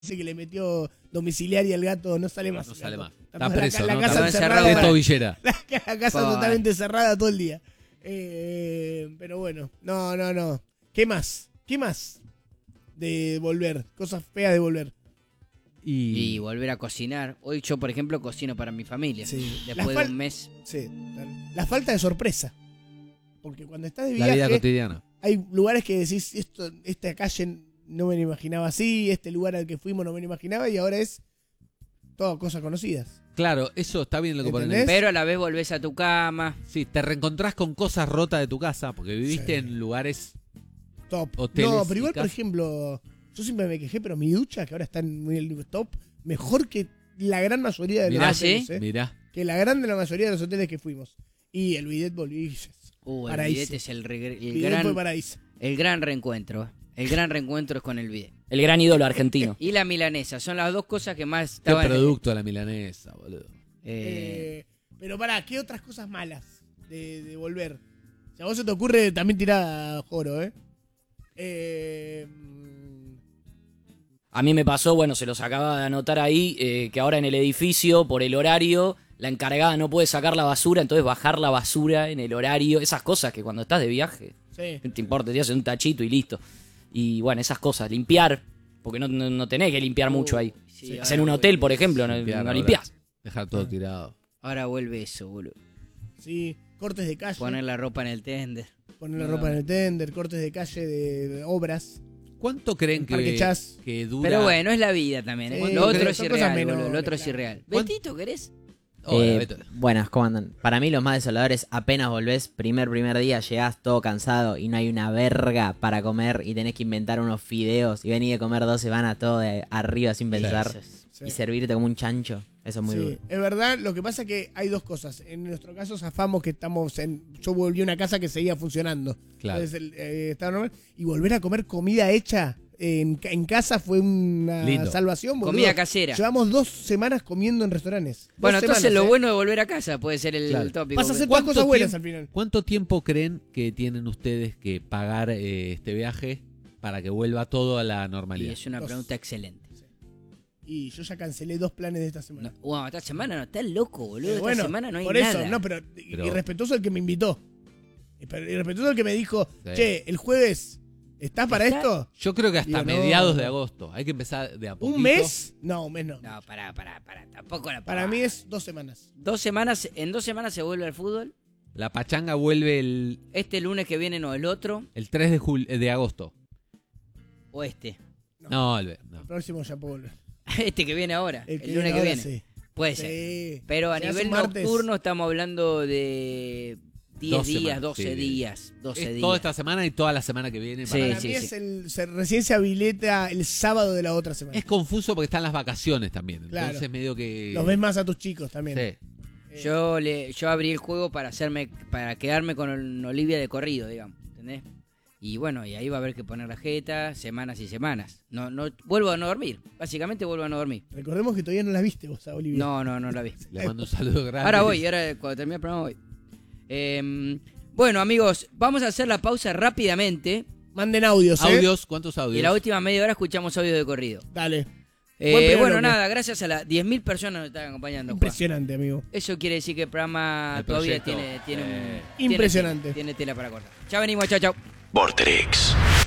Dice que le metió domiciliaria al gato, no sale más. No sale más. Está Está preso, la ¿no? casa Está encerrada. de tobillera. La casa totalmente cerrada todo el día. Pero bueno, no. ¿Qué más? De volver, cosas feas de volver. Y volver a cocinar. Hoy yo, por ejemplo, cocino para mi familia. Sí. Después de un mes. Sí. La falta de sorpresa. Porque cuando estás de La viaje, vida cotidiana. hay lugares que decís, esta calle no me lo imaginaba así, este lugar al que fuimos no me lo imaginaba, y ahora es todo cosas conocidas. Claro, eso está bien lo que ponen. ¿Entendés? Pero a la vez volvés a tu cama. Sí, te reencontrás con cosas rotas de tu casa, porque viviste en lugares Top. hoteles. No, pero igual, y por casas. ejemplo, yo siempre me quejé, pero mi ducha, que ahora está en el top, mejor que la gran mayoría de los Mirá, hoteles, ¿sí? Mirá. Que la gran de la mayoría de los hoteles que fuimos. Y el bidet volví. El Paraíso. bidet es el Bidet fue paraíso. gran reencuentro. El gran reencuentro es con el bidet. El gran ídolo argentino. Y la milanesa. Son las dos cosas que más Qué estaban... producto de la milanesa, boludo. Pero pará, ¿qué otras cosas malas de volver? Si a vos se te ocurre, también tirá joro, A mí me pasó, bueno, se los acaba de anotar ahí, que ahora en el edificio, por el horario, la encargada no puede sacar la basura, entonces bajar la basura en el horario, esas cosas que cuando estás de viaje, Sí. no te importa, te haces un tachito y listo. Y bueno, esas cosas, limpiar, porque no tenés que limpiar mucho ahí. sí, Hacer un ahora hotel, vuelve por ejemplo, no ahora. limpiás. Dejar todo tirado. Ahora vuelve eso, boludo. Sí, cortes de calle. Poner la ropa en el tender. Poner la ropa en el tender, cortes de calle de obras. ¿Cuánto creen Parque Chas. que dura? Pero bueno, es la vida también. Sí, Lo otro pero es son cosas irreal, boludo. menores, Lo otro es claro. irreal. ¿Cuánto? Betito, ¿querés? Hola, Beto. Buenas, ¿cómo andan? Para mí los más desoladores, apenas volvés, primer día, llegás todo cansado y no hay una verga para comer y tenés que inventar unos fideos y venir de comer 2 semanas todo de arriba sin pensar Sí. y servirte como un chancho. Eso es muy Sí, duro. es verdad, lo que pasa es que hay dos cosas. En nuestro caso zafamos que estamos yo volví a una casa que seguía funcionando. Claro. Entonces, estaba normal. Y volver a comer comida hecha en casa fue una Lindo. salvación, boludo. Comida casera. Llevamos 2 semanas comiendo en restaurantes. Bueno, 2 entonces semanas, lo bueno de volver a casa puede ser el Claro. tópico. Vas a hacer ¿Cuánto cosas buenas tiempo- al final. ¿Cuánto tiempo creen que tienen ustedes que pagar este viaje para que vuelva todo a la Y normalidad? es una 2. pregunta excelente. Y yo ya cancelé 2 planes de esta semana. No, wow, esta semana no, estás loco, boludo. Esta Bueno, semana no hay por nada. eso, no, pero irrespetuoso el que me invitó. Irrespetuoso el que me dijo, Sí. che, el jueves, ¿estás para ¿Está? esto? Yo creo que hasta Digo, no. mediados de agosto. Hay que empezar de a poquito. ¿Un mes? No, un mes no. No, pará. Tampoco la Para mí es 2 semanas. 2 semanas, en 2 semanas se vuelve al fútbol. La pachanga vuelve Este lunes que viene no, el otro. el 3 de agosto. O este. No. El próximo ya puedo volver. Este que viene ahora. El, viene lunes que ahora, viene. sí. Puede ser. Sí. Pero a Si hace nivel un martes, nocturno estamos hablando de 10 2 días, semanas, 12 sí. días. 12 Es días. toda esta semana y toda la semana que viene. Sí, Para mí recién se habilita el sábado de la otra semana. Es confuso porque están las vacaciones también. Claro. Entonces medio que... Los ves más a tus chicos también. Sí. Yo abrí el juego para quedarme con Olivia de corrido, digamos, ¿entendés? Y bueno, y ahí va a haber que poner la jeta, semanas y semanas. No vuelvo a no dormir, básicamente vuelvo a no dormir. Recordemos que todavía no la viste vos a Olivia. No la vi. Le mando un saludo grande. Ahora cuando termine el programa voy. Bueno, amigos, vamos a hacer la pausa rápidamente. Manden audios, ¿Audios? ¿Cuántos Y audios? en la última media hora escuchamos audio de corrido. Dale. Buen primer Bueno, bloque. nada, gracias a las 10.000 personas que nos están acompañando. Juan. Impresionante, amigo. Eso quiere decir que el programa El todavía proyecto, tiene Impresionante. Tiene tela para cortar. Ya venimos, chao. Vorterix.